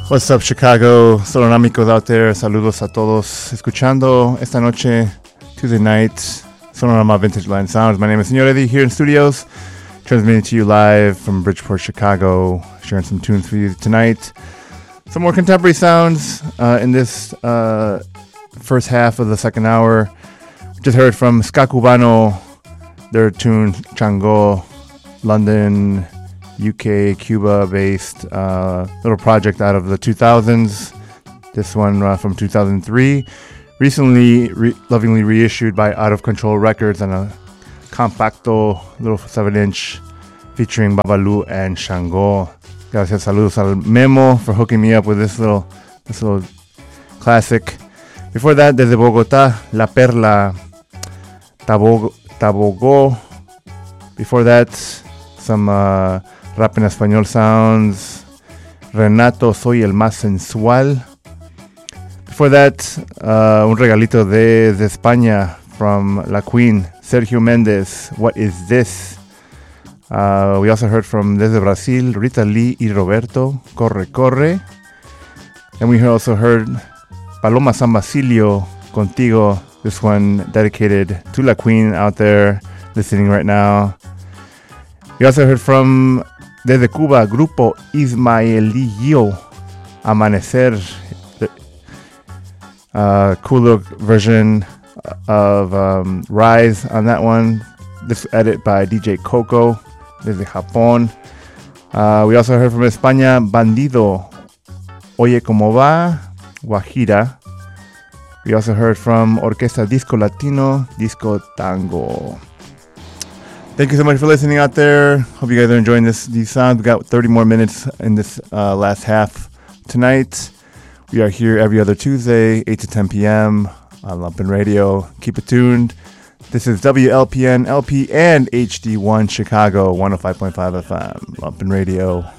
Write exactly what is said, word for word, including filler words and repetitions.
What's up, Chicago? Sonoramicos out there. Saludos a todos. Escuchando esta noche, Tuesday night, Sonorama Vintage Line Sounds. My name is Señor Eddie here in studios, transmitting to you live from Bridgeport, Chicago, sharing some tunes for you tonight. Some more contemporary sounds uh, in this uh, first half of the second hour. Just heard from Ska Cubano, their tune Chango, London, U K, Cuba-based uh, little project out of the two thousands. This one uh, from two thousand three. Recently, re- lovingly reissued by Out of Control Records on a compacto little seven inch featuring Babalu and Shango. Gracias, saludos al Memo for hooking me up with this little, this little classic. Before that, desde Bogotá, La Perla, Tabogo. Tabogo. Before that, some uh, rap en español sounds. Renato, Soy el Más Sensual. Before that, uh, un regalito de, de España from La Queen, Sergio Méndez, What Is This? Uh, we also heard from desde Brasil, Rita Lee y Roberto, Corre Corre. And we also heard Paloma San Basilio, Contigo, this one dedicated to La Queen out there listening right now. We also heard from desde Cuba, Grupo Ismaelillo, Amanecer. Uh, cool little version of um, Rise on that one. This edit by D J Coco desde Japón. Uh, we also heard from España, Bandido, Oye Como Va, Guajira. We also heard from Orquesta Disco Latino, Disco Tango. Thank you so much for listening out there. Hope you guys are enjoying this these sounds. We got thirty more minutes in this uh, last half tonight. We are here every other Tuesday, eight to ten p.m. on Lumpin' Radio. Keep it tuned. This is W L P N, L P, and H D one Chicago, one oh five point five F M. Lumpin' Radio.